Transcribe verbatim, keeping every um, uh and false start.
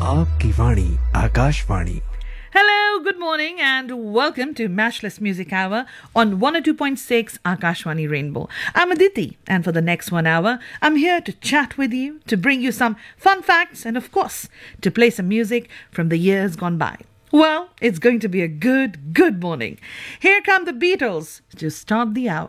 आपकी वाणी Akashvani. Hello, good morning, and welcome to Matchless Music Hour on one oh two point six Akashwani Rainbow. I'm Aditi, and for the next one hour, I'm here to chat with you, to bring you some fun facts, and of course, to play some music from the years gone by. Well, it's going to be a good, good morning. Here come the Beatles to start the hour.